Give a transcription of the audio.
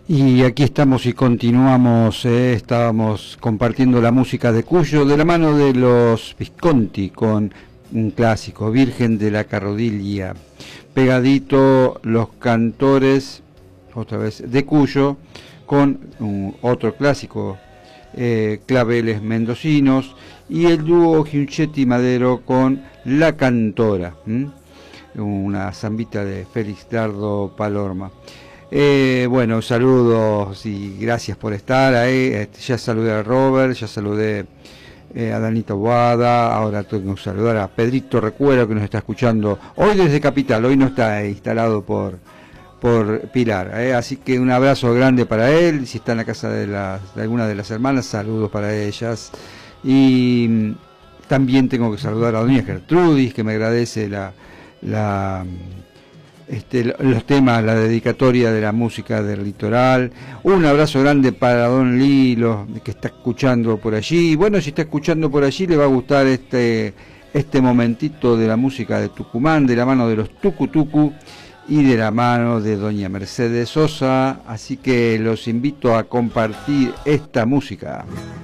Y aquí estamos y continuamos, estábamos compartiendo la música de Cuyo de la mano de los Visconti con un clásico, Virgen de la Carrodilla. Pegadito los cantores, otra vez, de Cuyo con otro clásico, Claveles Mendocinos, y el dúo Giunchetti Madero con La Cantora, una zambita de Félix Dardo Palorma. Bueno, saludos y gracias por estar ahí. Ya saludé a Robert, ya saludé a Danita Boada, ahora tengo que saludar a Pedrito Recuero, que nos está escuchando hoy desde Capital, hoy no está instalado por Pilar, así que un abrazo grande para él. Si está en la casa de alguna de las hermanas, saludos para ellas. Y también tengo que saludar a doña Gertrudis, que me agradece los temas, la dedicatoria de la música del litoral. Un abrazo grande para don Lilo, que está escuchando por allí. Bueno, si está escuchando por allí, le va a gustar este momentito de la música de Tucumán, de la mano de los Tucu y de la mano de doña Mercedes Sosa. Así que los invito a compartir esta música.